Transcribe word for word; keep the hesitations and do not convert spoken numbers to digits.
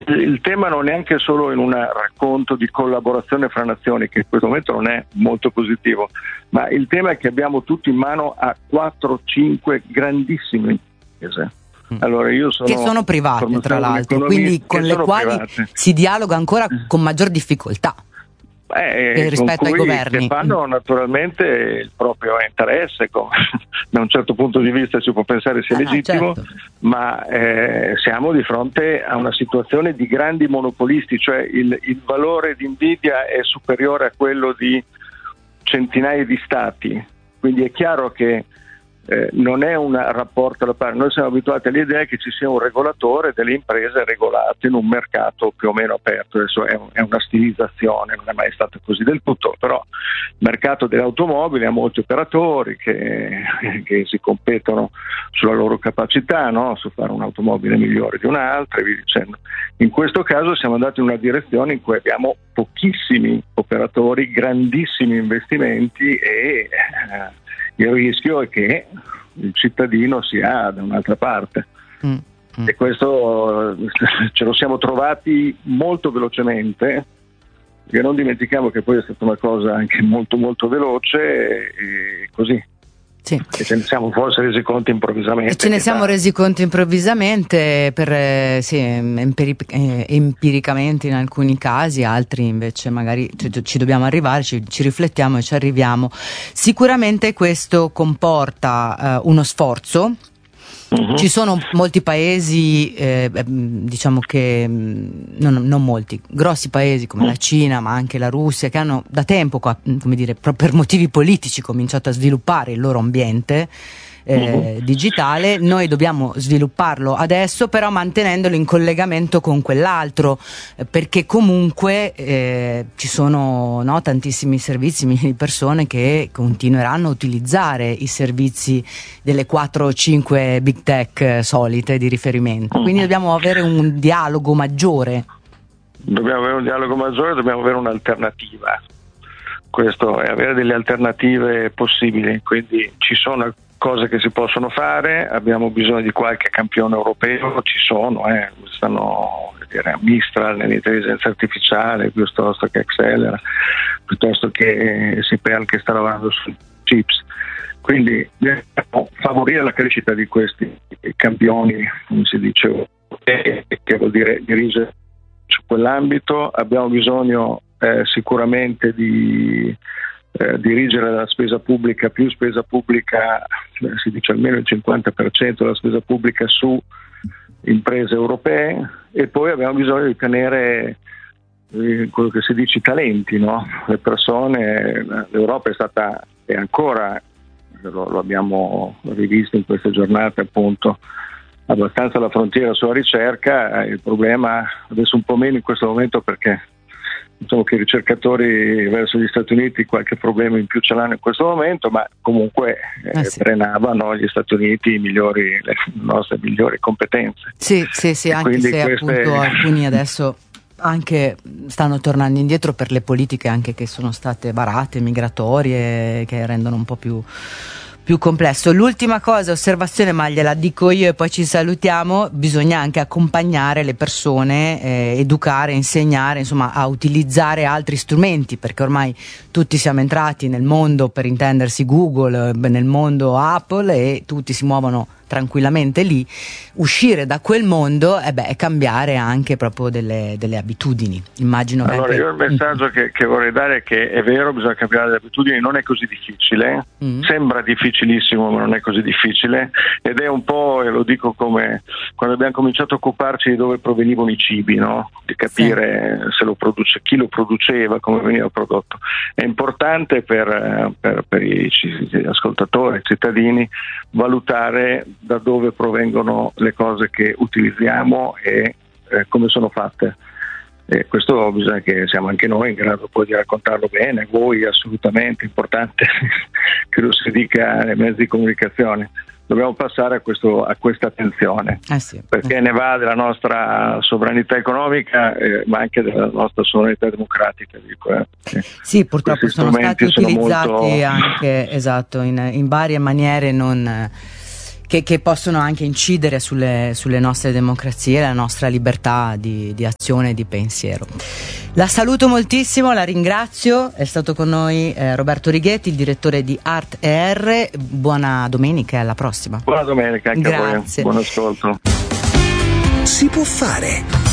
il tema non è anche solo in un racconto di collaborazione fra nazioni, che in questo momento non è molto positivo, ma il tema è che abbiamo tutti in mano a quattro cinque grandissime imprese. Allora io sono che sono private, tra l'altro, quindi con le quali private. Si dialoga ancora con maggior difficoltà. Eh, rispetto ai governi che fanno naturalmente il proprio interesse, come, da un certo punto di vista si può pensare sia ah, legittimo, certo. ma eh, siamo di fronte a una situazione di grandi monopolisti, cioè il, il valore di Nvidia è superiore a quello di centinaia di stati, quindi è chiaro che Eh, non è un rapporto alla pari. Noi siamo abituati all'idea che ci sia un regolatore delle imprese regolate in un mercato più o meno aperto. Adesso è, un, è una stilizzazione, non è mai stato così del tutto, però il mercato delle automobili ha molti operatori che, che si competono sulla loro capacità, no? Su fare un'automobile migliore di un'altra e via dicendo. In questo caso siamo andati in una direzione in cui abbiamo pochissimi operatori, grandissimi investimenti e eh, il rischio è che il cittadino sia da un'altra parte mm, mm. e questo ce lo siamo trovati molto velocemente, perché non dimentichiamo che poi è stata una cosa anche molto molto veloce e, e così sì. E ce ne siamo forse resi conto improvvisamente. E ce ne siamo da... resi conto improvvisamente, per, eh, sì, empiri- eh, empiricamente in alcuni casi, altri invece magari ci, ci dobbiamo arrivare, ci, ci riflettiamo e ci arriviamo. Sicuramente questo comporta eh, uno sforzo. Uh-huh. Ci sono molti paesi, eh, diciamo che non, non molti, grossi paesi come la Cina, ma anche la Russia, che hanno da tempo, come dire, per motivi politici cominciato a sviluppare il loro ambiente eh, uh-huh. digitale. Noi dobbiamo svilupparlo adesso, però mantenendolo in collegamento con quell'altro, eh, perché comunque eh, ci sono no, tantissimi servizi, milioni di persone che continueranno a utilizzare i servizi delle quattro o cinque big tech solite di riferimento, quindi dobbiamo avere un dialogo maggiore. Dobbiamo avere un dialogo maggiore, dobbiamo avere un'alternativa. Questo è avere delle alternative possibili, quindi ci sono cose che si possono fare, abbiamo bisogno di qualche campione europeo, ci sono, eh, stanno dire, Mistral nell'intelligenza artificiale, piuttosto che Accelera, piuttosto che Sipel che sta lavorando sui chips. Quindi dobbiamo favorire la crescita di questi campioni, come si dice, che vuol dire dirigere su quell'ambito. Abbiamo bisogno eh, sicuramente di eh, dirigere la spesa pubblica, più spesa pubblica, eh, si dice almeno il cinquanta per cento della spesa pubblica su imprese europee, e poi abbiamo bisogno di tenere eh, quello che si dice i talenti, no? Le persone. L'Europa è stata e ancora Lo, lo abbiamo rivisto in queste giornate, appunto, abbastanza alla frontiera sulla ricerca. Il problema adesso un po' meno in questo momento, perché diciamo che i ricercatori verso gli Stati Uniti qualche problema in più ce l'hanno in questo momento, ma comunque eh, sì. drenavano gli Stati Uniti i migliori, le nostre migliori competenze. Sì, sì, sì, anche se queste... appunto alcuni adesso anche stanno tornando indietro per le politiche anche che sono state varate, migratorie, che rendono un po' più più complesso. L'ultima cosa, osservazione, ma gliela dico io e poi ci salutiamo: bisogna anche accompagnare le persone, eh, educare, insegnare, insomma, a utilizzare altri strumenti, perché ormai tutti siamo entrati nel mondo, per intendersi Google, nel mondo Apple, e tutti si muovono tranquillamente lì. Uscire da quel mondo eh beh, è cambiare anche proprio delle, delle abitudini, immagino. Allora anche... io il messaggio mm. che, che vorrei dare è che è vero, bisogna cambiare le abitudini, non è così difficile, mm. sembra difficilissimo ma non è così difficile, ed è un po', e lo dico come quando abbiamo cominciato a occuparci di dove provenivano i cibi, no? Di capire sì. se lo produce, chi lo produceva, come veniva prodotto. È importante per, per, per i ascoltatori, i cittadini, valutare da dove provengono le cose che utilizziamo e eh, come sono fatte. E questo bisogna che siamo anche noi in grado poi di raccontarlo bene, voi assolutamente, importante che lo si dica nei mezzi di comunicazione. Dobbiamo passare a, questo, a questa attenzione, eh sì, perché eh. ne va della nostra sovranità economica, eh, ma anche della nostra sovranità democratica. Dico, eh. Sì, purtroppo sono stati sono utilizzati molto... anche esatto in, in varie maniere non che, che possono anche incidere sulle, sulle nostre democrazie, la nostra libertà di, di azione e di pensiero. La saluto moltissimo, la ringrazio, è stato con noi eh, Roberto Righetti, il direttore di Art E R. Buona domenica e alla prossima. Buona domenica anche Grazie. a voi, buon ascolto. Si può fare.